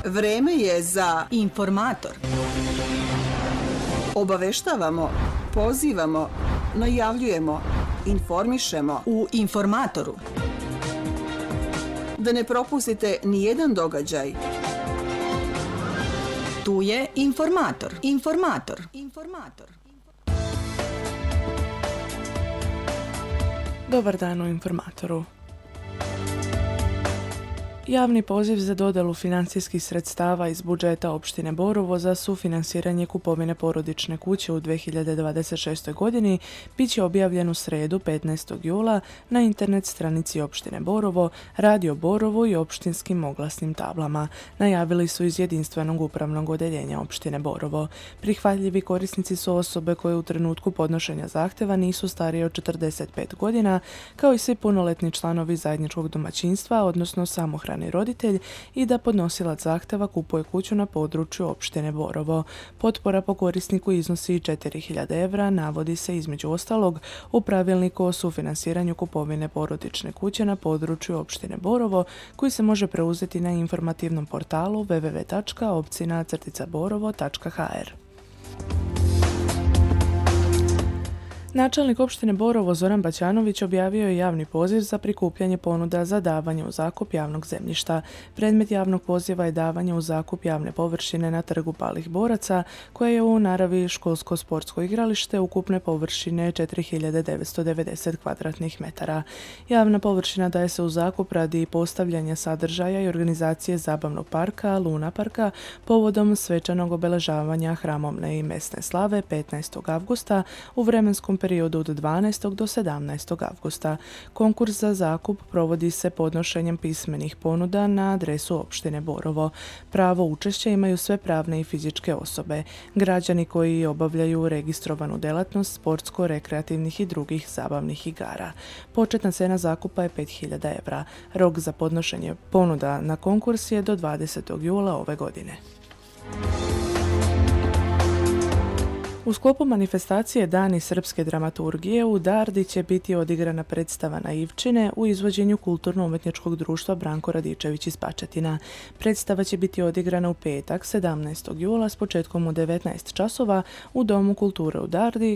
Vreme je za Informator. Obaveštavamo, pozivamo, najavljujemo, informišemo U Informatoru. da ne propustite ni jedan događaj. Tu je Informator. Dobar dan u Informatoru. Javni poziv za dodjelu financijskih sredstava iz budžeta opštine Borovo za sufinansiranje kupovine porodične kuće u 2026. godini bit će objavljen u sredu 15. jula na internet stranici opštine Borovo, Radio Borovo i opštinskim oglasnim tablama, najavili su iz jedinstvenog upravnog odeljenja opštine Borovo. Prihvatljivi korisnici su osobe koje u trenutku podnošenja zahtjeva nisu starije od 45 godina, kao i svi punoletni članovi zajedničkog domaćinstva, odnosno samohrani roditelj, i da podnosilac zahtjeva kupuje kuću na području opštine Borovo. Potpora po korisniku iznosi 4.000 evra, navodi se između ostalog u pravilniku o sufinansiranju kupovine porodične kuće na području opštine Borovo, koji se može preuzeti na informativnom portalu www.opcina-borovo.hr. Načelnik opštine Borovo Zoran Baćanović objavio je javni poziv za prikupljanje ponuda za davanje u zakup javnog zemljišta. Predmet javnog poziva je davanje u zakup javne površine na trgu Palih boraca, koja je u naravi školsko-sportsko igralište ukupne površine 4.990 kvadratnih metara. Javna površina daje se u zakup radi postavljanja sadržaja i organizacije zabavnog parka, Luna parka, povodom svečanog obeležavanja hramovne i mesne slave 15. avgusta u vremenskom periodu od 12. do 17. avgusta. Konkurs za zakup provodi se podnošenjem pismenih ponuda na adresu opštine Borovo. Pravo učešća imaju sve pravne i fizičke osobe, građani koji obavljaju registrovanu delatnost sportsko-rekreativnih i drugih zabavnih igara. Početna cena zakupa je 5.000 evra. Rok za podnošenje ponuda na konkurs je do 20. jula ove godine. U sklopu manifestacije Dani srpske dramaturgije u Dardi će biti odigrana predstava Naivčine u izvođenju Kulturno-umetničkog društva Branko Radičević iz Pačetina. Predstava će biti odigrana u petak 17. jula s početkom u 19 časova u Domu kulture u Dardi,